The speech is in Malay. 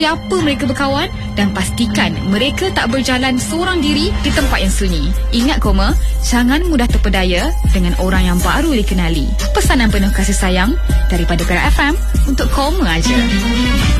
siapa mereka berkawan dan pastikan mereka tak berjalan seorang diri di tempat yang sunyi. Ingat Koma, jangan mudah terpedaya dengan orang yang baru dikenali. Pesanan penuh kasih sayang daripada Gerak FM untuk Koma aja.